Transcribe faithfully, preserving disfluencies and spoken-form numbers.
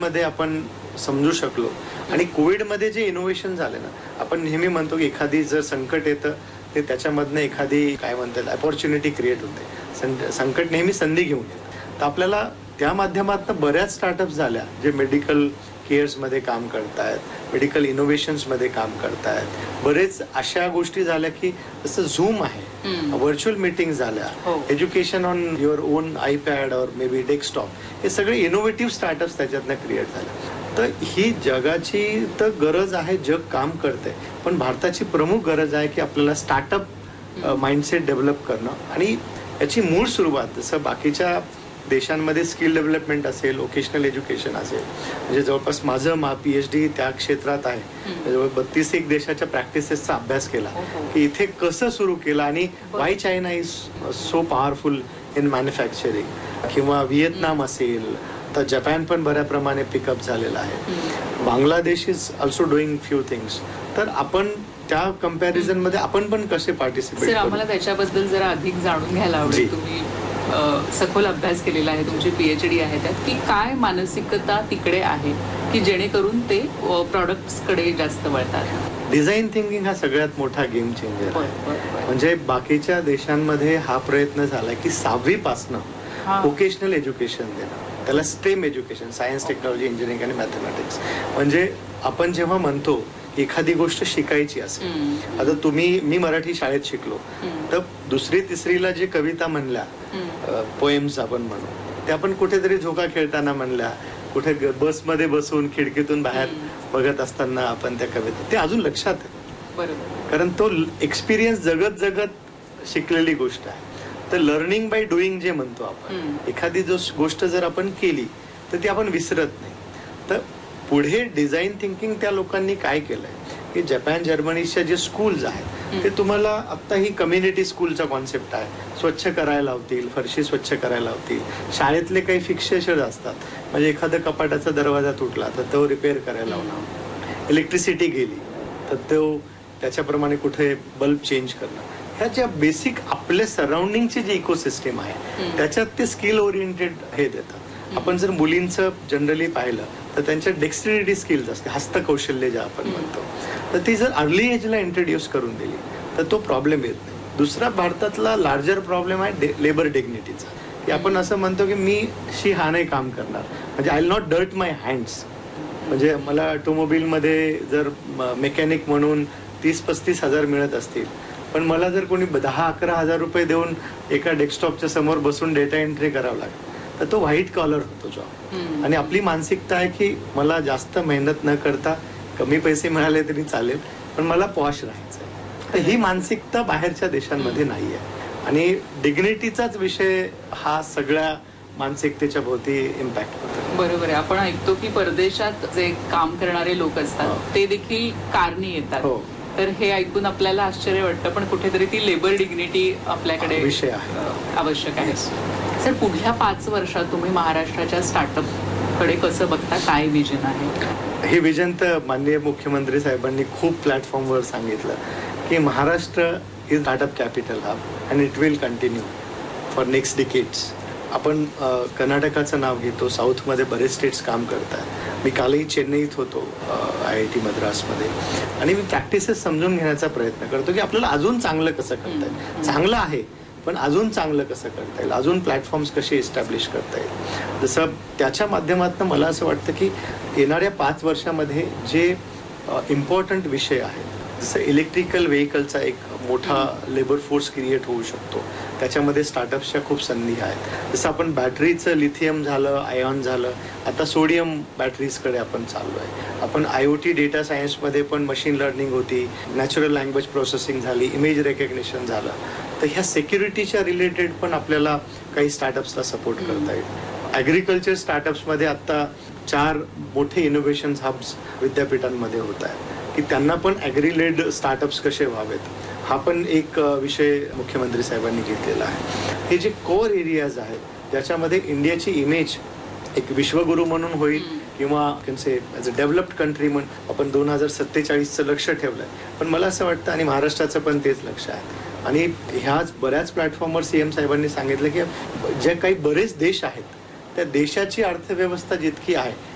मध्ये आपण समजू शकलो. आणि कोविडमध्ये जे इनोव्हेशन झाले ना, आपण नेहमी म्हणतो की एखादी जर संकट येतं ते त्याच्यामधनं एखादी काय म्हणतात अपॉर्च्युनिटी क्रिएट होते. संकट नेहमी संधी घेऊन येतं. तर आपल्याला त्या माध्यमातून बऱ्याच स्टार्टअप्स झाल्या जे मेडिकल केअर्समध्ये काम करतायत, मेडिकल इनोव्हेशन्समध्ये काम करतायत. बरेच अशा गोष्टी झाल्या की जसं झूम आहे, व्हर्च्युअल मीटिंग झाल्या, education on your on iPad और मे बी डेस्कटॉप, हे सगळे इनोव्हेटिव्ह स्टार्टअप्स त्याच्यातनं क्रिएट झाले. तर ही जगाची तर गरज आहे, जग काम करते, पण भारताची प्रमुख गरज आहे की आपल्याला स्टार्टअप माइंडसेट डेव्हलप करणं. आणि याची मूळ सुरुवात जसं बाकीच्या देशांमध्ये स्किल डेव्हलपमेंट असेल, वोकेशनल एज्युकेशन असेल, म्हणजे जवळपास माझं मा पी एच डी त्या क्षेत्रात आहे. जवळ बत्तीस एक देशाच्या प्रॅक्टिसेसचा अभ्यास केला की इथे कसं सुरू केलं आणि Y China is so powerful in manufacturing. किंवा व्हिएतनाम असेल तर जपान पण बऱ्या प्रमाणे पिकअप झालेला आहे. Bangladesh is also doing few things. तर आपण त्या कम्पॅरिझन मध्ये आपण पण कसे पार्टिसिपेट करू? आम्हाला त्याच्याबद्दल जरा अधिक जाणून घ्यायला आवडेल. तुम्ही सखोल अभ्यास केलेला आहे, तुमची पीएचडी आहे त्यात, की काय मानसिकता तिकडे आहे की जेणेकरून ते प्रॉडक्ट्सकडे जास्त वळतात. डिझाईन थिंकिंग हा सगळ्यात मोठा गेम चेंजर आहे. म्हणजे बाकीच्या देशांमध्ये हा प्रयत्न झाला की सहावी पासनं वोकेशनल एज्युकेशन देणं, त्याला stem education, science, technology, engineering आणि मॅथमॅटिक्स. म्हणजे आपण जेव्हा म्हणतो एखादी गोष्ट शिकायची असेल, आता तुम्ही मी मराठी शाळेत शिकलो तर दुसरी तिसरीला जे कविता म्हणल्या, पोएम्स आपण म्हणू, त्या आपण कुठेतरी झोका खेळताना म्हणल्या, कुठे बसमध्ये बसून खिडकीतून बाहेर बघत असताना आपण त्या कविता, ते अजून लक्षात आहे. बरोबर. कारण तो एक्सपिरियन्स जगत जगत शिकलेली गोष्ट आहे. तर लर्निंग बाय डुईंग जे म्हणतो आपण, एखादी जो गोष्ट जर आपण केली तर ती आपण विसरत नाही. तर पुढे डिझाईन थिंकिंग त्या लोकांनी काय केलंय की जपान, जर्मनीच्या जे स्कूल्स आहेत ते तुम्हाला आता ही कम्युनिटी स्कूलचा कॉन्सेप्ट आहे. स्वच्छ करायला लावतील, फरशी स्वच्छ करायला लावतील. शाळेतले काही फिक्सेशन असतात, म्हणजे एखादा कपाटाचा दरवाजा तुटला तर तो रिपेअर करायला लावणार, इलेक्ट्रिसिटी गेली तर तो त्याच्याप्रमाणे कुठे बल्ब चेंज करणं. ह्या ज्या बेसिक आपल्या सराउंडिंगची जी इकोसिस्टम आहे त्याच्यात ते स्किल ओरिएंटेड हे देतात. आपण जर मुलींचं जनरली पाहिलं तर त्यांच्या डेक्स्टरिटी स्किल्स असते, हस्तकौशल्य जे आपण म्हणतो, तर ती जर अर्ली एजला इंट्रोड्यूस करून दिली तर तो प्रॉब्लेम येत नाही. दुसरा भारतातला लार्जर प्रॉब्लेम आहे लेबर डिग्निटीचा, की आपण असं म्हणतो की मी शी हा नाही काम करणार, म्हणजे I will not dirt my hands. म्हणजे मला ऑटोमोबाईलमध्ये जर मेकॅनिक म्हणून तीस पस्तीस हजार मिळत असतील, पण मला जर कोणी दहा अकरा हजार रुपये देऊन एका डेस्कटॉपच्या समोर बसून डेटा एंट्री करावं लागतं तर तो व्हाईट कॉलर होतो जॉब. आणि आपली मानसिकता आहे की मला जास्त मेहनत न करता कमी पैसे मिळाले तरी चालेल, पण मला पॉश राहायचंय. तर ही मानसिकता बाहेरच्या देशांमध्ये नाहीये. आणि डिग्निटीचाच विषय हा सगळ्या मानसिकतेच्या भोवती इम्पॅक्ट होतो. बरोबर आहे. आपण ऐकतो की परदेशात जे काम करणारे लोक असतात ते देखील कारनी येतात. तर हे ऐकून आपल्याला आश्चर्य वाटतं, पण कुठेतरी ती लेबर डिग्निटी आपल्याकडे विषय आहे, आवश्यक आहे. सर, पुढल्या पाच वर्षात तुम्ही महाराष्ट्राच्या स्टार्टअप कडे कसं बघता? काय विजन आहे? हे विजन तर माननीय मुख्यमंत्री साहेबांनी खूप प्लॅटफॉर्मवर सांगितलं की Maharashtra is startup capital hub and it will continue for next decades. आपण कर्नाटकाचं नाव घेतो, साऊथमध्ये बरेच स्टेट्स काम करतात. मी कालही चेन्नईत होतो आय आय टी मद्रासमध्ये, आणि मी प्रॅक्टिसेस समजून घेण्याचा प्रयत्न करतो की आपल्याला अजून चांगलं कसं करता येईल. चांगलं आहे पण अजून चांगलं कसं करता येईल, अजून प्लॅटफॉर्म्स कसे इस्टॅब्लिश करता येईल. जसं त्याच्या माध्यमातून मला असं वाटतं की येणाऱ्या पाच वर्षामध्ये जे इम्पॉर्टंट विषय आहेत, जसं इलेक्ट्रिकल व्हेकलचा एक मोठा लेबर फोर्स क्रिएट होऊ शकतो, त्याच्यामध्ये स्टार्टअप्सच्या खूप संधी आहेत. जसं आपण बॅटरीचं लिथियम झालं, आयॉन झालं, आता सोडियम बॅटरीजकडे आपण चाललो आहे. आपण आय ओ टी डेटा सायन्समध्ये पण मशीन लर्निंग होती, नॅचरल लँग्वेज प्रोसेसिंग झाली, इमेज रेकग्निशन झालं. तर ह्या सेक्युरिटीच्या रिलेटेड पण आपल्याला काही स्टार्टअप्सला सपोर्ट करता येईल. ॲग्रिकल्चर स्टार्टअप्समध्ये आत्ता चार मोठे इनोव्हेशन हब्स विद्यापीठांमध्ये होत आहेत की त्यांना पण ॲग्रीलेड स्टार्टअप्स कसे व्हावेत, हा पण एक विषय मुख्यमंत्री साहेबांनी घेतलेला आहे. हे जे कोर एरियाज आहेत ज्याच्यामध्ये इंडियाची इमेज एक विश्वगुरू म्हणून होईल किंवा कसे ॲज अ डेव्हलप्ड कंट्री म्हणून आपण दोन हजार सत्तेचाळीसचं लक्ष ठेवलं आहे. पण मला असं वाटतं, आणि महाराष्ट्राचं पण तेच लक्ष आहे, आणि ह्याच बऱ्याच प्लॅटफॉर्मवर सी एम साहेबांनी सांगितलं की जे काही बरेच देश आहेत त्या देशाची अर्थव्यवस्था जितकी आहे